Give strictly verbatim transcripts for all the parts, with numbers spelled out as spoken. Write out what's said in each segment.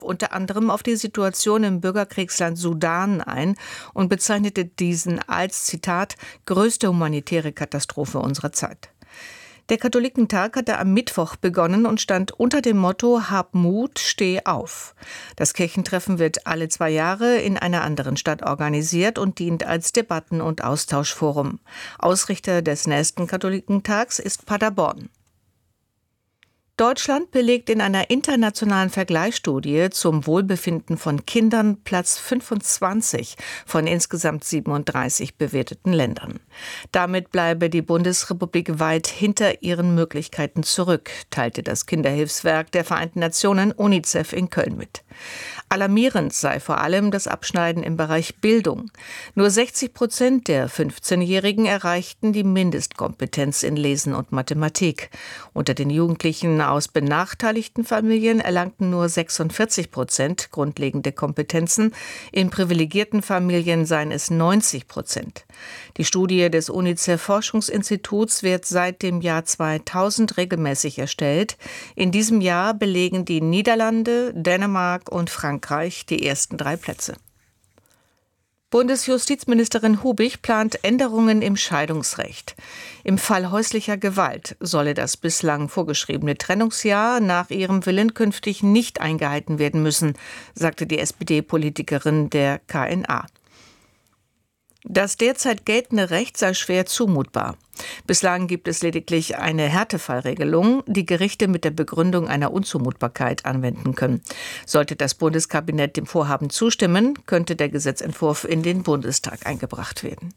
unter anderem auf die Situation im Bürgerkriegsland Sudan ein und bezeichnete diesen als, Zitat, größte humanitäre Katastrophe unserer Zeit. Der Katholikentag hatte am Mittwoch begonnen und stand unter dem Motto Hab Mut, steh auf. Das Kirchentreffen wird alle zwei Jahre in einer anderen Stadt organisiert und dient als Debatten- und Austauschforum. Ausrichter des nächsten Katholikentags ist Paderborn. Deutschland belegt in einer internationalen Vergleichsstudie zum Wohlbefinden von Kindern Platz fünfundzwanzig von insgesamt siebenunddreißig bewerteten Ländern. Damit bleibe die Bundesrepublik weit hinter ihren Möglichkeiten zurück, teilte das Kinderhilfswerk der Vereinten Nationen UNICEF in Köln mit. Alarmierend sei vor allem das Abschneiden im Bereich Bildung. Nur sechzig Prozent der fünfzehnjährigen erreichten die Mindestkompetenz in Lesen und Mathematik. Unter den Jugendlichen aus benachteiligten Familien erlangten nur sechsundvierzig Prozent grundlegende Kompetenzen. In privilegierten Familien seien es neunzig Prozent. Die Studie des UNICEF-Forschungsinstituts wird seit dem Jahr zweitausend regelmäßig erstellt. In diesem Jahr belegen die Niederlande, Dänemark und Frankreich die ersten drei Plätze. Bundesjustizministerin Hubig plant Änderungen im Scheidungsrecht. Im Fall häuslicher Gewalt solle das bislang vorgeschriebene Trennungsjahr nach ihrem Willen künftig nicht eingehalten werden müssen, sagte die S P D-Politikerin der K N A. Das derzeit geltende Recht sei schwer zumutbar. Bislang gibt es lediglich eine Härtefallregelung, die Gerichte mit der Begründung einer Unzumutbarkeit anwenden können. Sollte das Bundeskabinett dem Vorhaben zustimmen, könnte der Gesetzentwurf in den Bundestag eingebracht werden.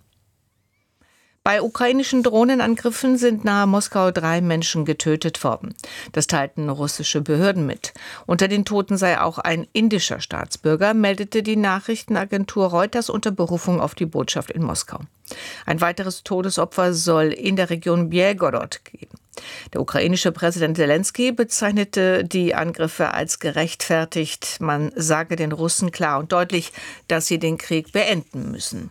Bei ukrainischen Drohnenangriffen sind nahe Moskau drei Menschen getötet worden. Das teilten russische Behörden mit. Unter den Toten sei auch ein indischer Staatsbürger, meldete die Nachrichtenagentur Reuters unter Berufung auf die Botschaft in Moskau. Ein weiteres Todesopfer soll in der Region Belgorod geben. Der ukrainische Präsident Selenskyj bezeichnete die Angriffe als gerechtfertigt. Man sage den Russen klar und deutlich, dass sie den Krieg beenden müssen.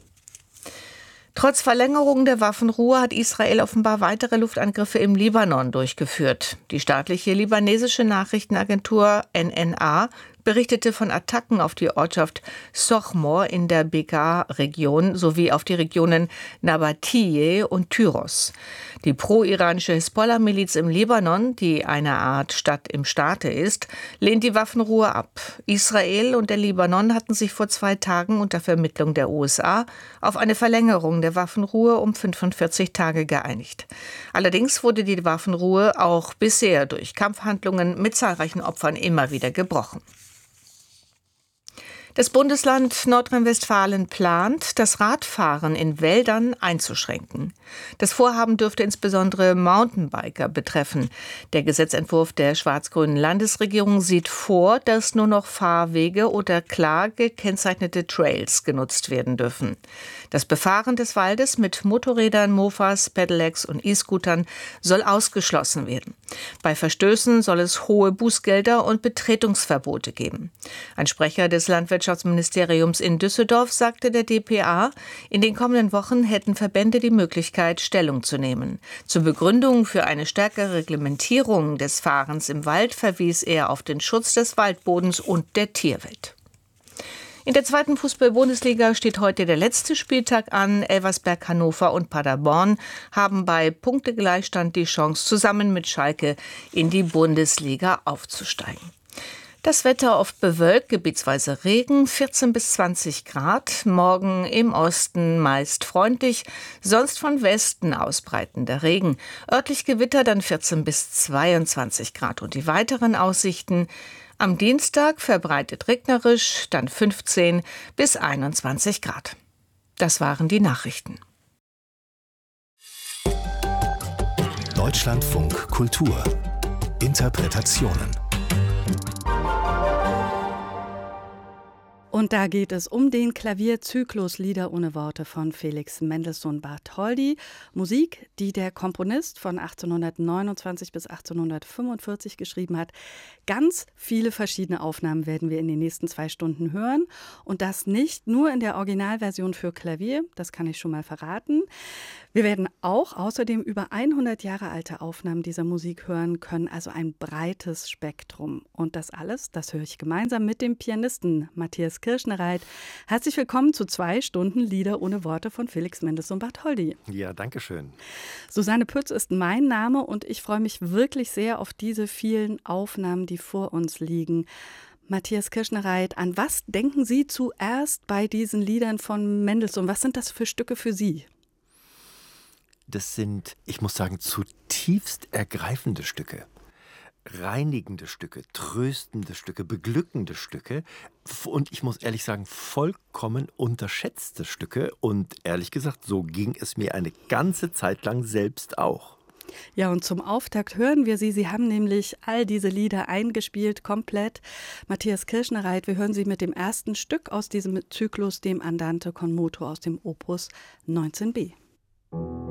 Trotz Verlängerung der Waffenruhe hat Israel offenbar weitere Luftangriffe im Libanon durchgeführt. Die staatliche libanesische Nachrichtenagentur N N A berichtete von Attacken auf die Ortschaft Sochmor in der Bekaa-Region sowie auf die Regionen Nabatiyeh und Tyros. Die pro-iranische Hisbollah-Miliz im Libanon, die eine Art Stadt im Staate ist, lehnt die Waffenruhe ab. Israel und der Libanon hatten sich vor zwei Tagen unter Vermittlung der U S A auf eine Verlängerung der Waffenruhe um fünfundvierzig Tage geeinigt. Allerdings wurde die Waffenruhe auch bisher durch Kampfhandlungen mit zahlreichen Opfern immer wieder gebrochen. Das Bundesland Nordrhein-Westfalen plant, das Radfahren in Wäldern einzuschränken. Das Vorhaben dürfte insbesondere Mountainbiker betreffen. Der Gesetzentwurf der schwarz-grünen Landesregierung sieht vor, dass nur noch Fahrwege oder klar gekennzeichnete Trails genutzt werden dürfen. Das Befahren des Waldes mit Motorrädern, Mofas, Pedelecs und E-Scootern soll ausgeschlossen werden. Bei Verstößen soll es hohe Bußgelder und Betretungsverbote geben. Ein Sprecher des Landwirtschaftsministeriums in Düsseldorf sagte der D P A, in den kommenden Wochen hätten Verbände die Möglichkeit, Stellung zu nehmen. Zur Begründung für eine stärkere Reglementierung des Fahrens im Wald verwies er auf den Schutz des Waldbodens und der Tierwelt. In der zweiten Fußball-Bundesliga steht heute der letzte Spieltag an. Elversberg, Hannover und Paderborn haben bei Punktegleichstand die Chance, zusammen mit Schalke in die Bundesliga aufzusteigen. Das Wetter oft bewölkt, gebietsweise Regen, vierzehn bis zwanzig Grad. Morgen im Osten meist freundlich, sonst von Westen ausbreitender Regen. Örtlich Gewitter dann vierzehn bis zweiundzwanzig Grad. Und die weiteren Aussichten: am Dienstag verbreitet regnerisch, dann fünfzehn bis einundzwanzig Grad. Das waren die Nachrichten. Deutschlandfunk Kultur. Interpretationen. Und da geht es um den Klavierzyklus Lieder ohne Worte von Felix Mendelssohn Bartholdy. Musik, die der Komponist von achtzehnhundertneunundzwanzig bis achtzehnhundertfünfundvierzig geschrieben hat. Ganz viele verschiedene Aufnahmen werden wir in den nächsten zwei Stunden hören. Und das nicht nur in der Originalversion für Klavier, das kann ich schon mal verraten. Wir werden auch außerdem über hundert Jahre alte Aufnahmen dieser Musik hören können, also ein breites Spektrum. Und das alles, das höre ich gemeinsam mit dem Pianisten Matthias Kirschnereit. Herzlich willkommen zu zwei Stunden Lieder ohne Worte von Felix Mendelssohn Bartholdy. Ja, danke schön. Susanne Pütz ist mein Name und ich freue mich wirklich sehr auf diese vielen Aufnahmen, die vor uns liegen. Matthias Kirschnereit, an was denken Sie zuerst bei diesen Liedern von Mendelssohn? Was sind das für Stücke für Sie? Das sind, ich muss sagen, zutiefst ergreifende Stücke. Reinigende Stücke, tröstende Stücke, beglückende Stücke und ich muss ehrlich sagen, vollkommen unterschätzte Stücke. Und ehrlich gesagt, so ging es mir eine ganze Zeit lang selbst auch. Ja, und zum Auftakt hören wir Sie. Sie haben nämlich all diese Lieder eingespielt, komplett. Matthias Kirschnereit, wir hören Sie mit dem ersten Stück aus diesem Zyklus, dem Andante con moto aus dem Opus neunzehn b.